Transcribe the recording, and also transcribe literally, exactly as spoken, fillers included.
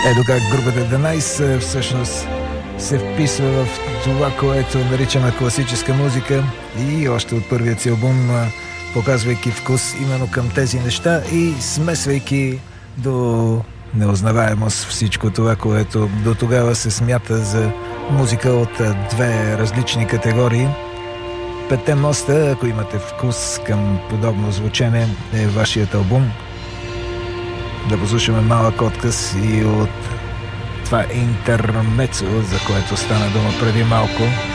Ето как групата The Nice всъщност се вписва в това, което наричаме класическа музика, и още от първият си албум, показвайки вкус именно към тези неща и смесвайки до неузнаваемост всичко това, което до тогава се смята за музика от две различни категории. Петте моста, ако имате вкус към подобно звучене, е вашият албум. Да послушаме малък отказ и от това интермецо, за което стана дума преди малко.